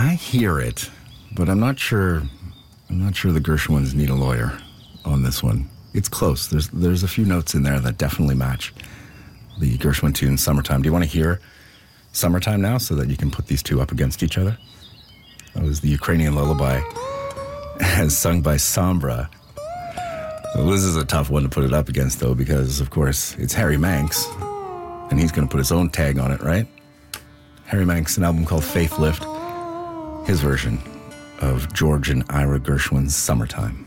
I hear it, but I'm not sure. I'm not sure the Gershwins need a lawyer on this one. It's close. There's a few notes in there that definitely match the Gershwin tune "Summertime." Do you want to hear "Summertime" now, so that you can put these two up against each other? That was the Ukrainian lullaby, as sung by Sombra. Well, this is a tough one to put it up against, though, because, of course, it's Harry Manx, and he's going to put his own tag on it, right? Harry Manx, an album called Faith Lift, his version of George and Ira Gershwin's "Summertime."